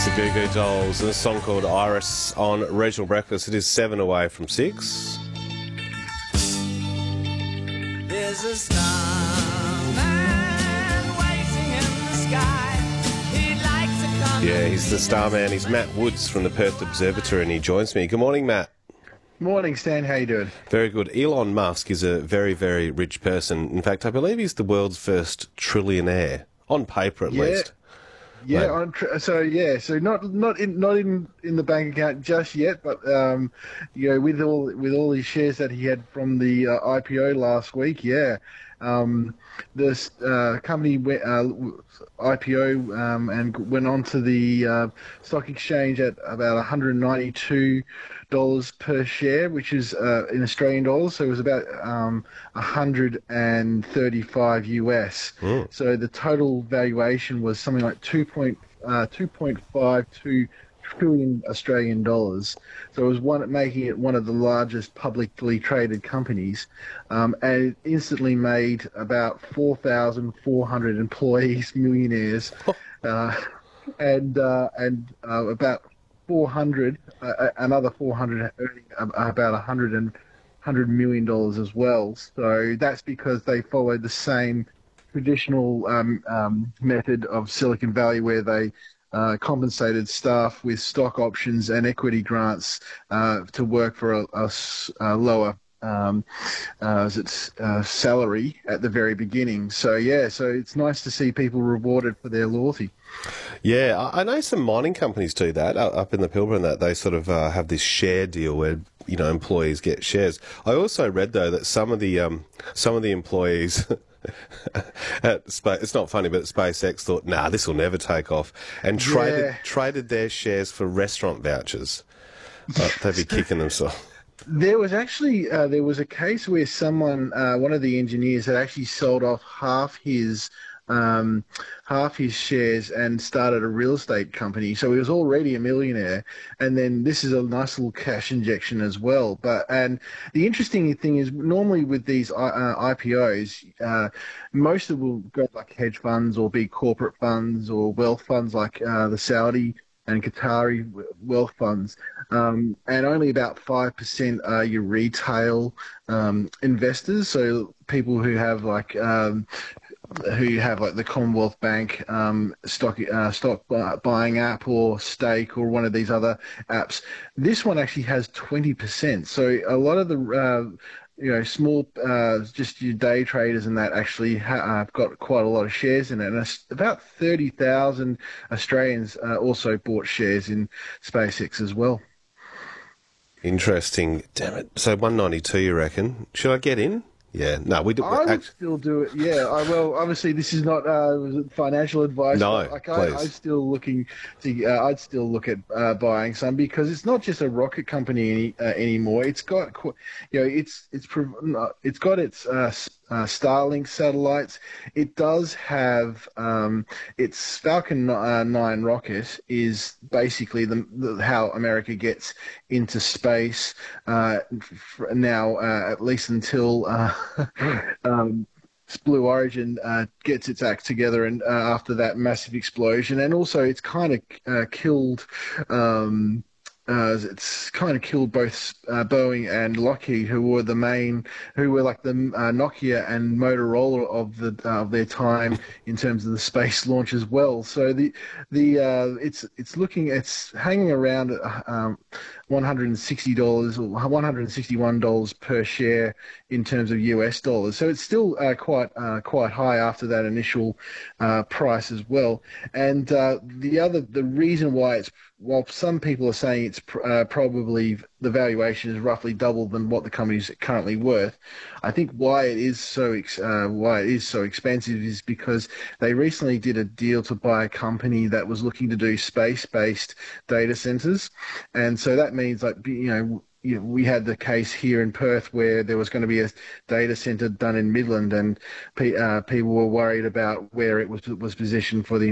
The Goo Goo Dolls and a song called Iris on Regional Breakfast. It is 7 away from 6. There's a starman waiting in the sky. He'd like to come. Yeah, he's the starman. He's Matt Woods from the Perth Observatory and he joins me. Good morning, Matt. Morning, Stan. How you doing? Very good. Elon Musk is a very, very rich person. In fact, I believe he's the world's first trillionaire, on paper at least. Yeah, so not in the bank account just yet, but with all his shares that he had from the IPO last week, this company went, IPO and went on to the stock exchange at about $192 per share, which is in Australian dollars, so it was about 135 US. So the total valuation was something like 2.52 trillion Australian dollars. So it was making it one of the largest publicly traded companies, and it instantly made about 4,400 employees millionaires, and about 400, another 400 earning about $100 million as well. So that's because they followed the same traditional method of Silicon Valley, where they compensated staff with stock options and equity grants to work for a lower salary at the very beginning. So it's nice to see people rewarded for their loyalty. Yeah, I know some mining companies do that up in the Pilbara, and that they sort of have this share deal where employees get shares. I also read though that some of the employees it's not funny, but SpaceX thought, this will never take off, and traded their shares for restaurant vouchers. They'd be kicking themselves. There was actually there was a case where someone, one of the engineers, had actually sold off half his shares and started a real estate company. So he was already a millionaire, and then this is a nice little cash injection as well. And the interesting thing is, normally with these IPOs, most of them will go like hedge funds or big corporate funds or wealth funds like the Saudi and Qatari wealth funds, and only about 5% are your retail investors. So people who have like the Commonwealth Bank stock buying app or Stake or one of these other apps. This one actually has 20%. So a lot of the small, just your day traders and that actually have got quite a lot of shares in it. And about 30,000 Australians also bought shares in SpaceX as well. Interesting. Damn it. So 192, you reckon? Should I get in? Yeah, no, we do. I would still do it. Yeah, well, obviously this is not financial advice. No, I'm still looking to. I'd still look at buying some, because it's not just a rocket company anymore. It's got, it's got its Starlink satellites. It does have its Falcon 9 rocket is basically how America gets into space now, at least until Blue Origin gets its act together, and after that massive explosion. And also it's kind of killed both Boeing and Lockheed, who were like the Nokia and Motorola of their time in terms of the space launch as well. So it's hanging around at $160 or $161 per share in terms of US dollars. So it's still quite high after that initial price as well. And the reason why while some people are saying it's probably the valuation is roughly double than what the company's currently worth, I think why it is so expensive is because they recently did a deal to buy a company that was looking to do space-based data centers, and so that means, like, we had the case here in Perth where there was going to be a data centre done in Midland, and people were worried about where it was positioned for the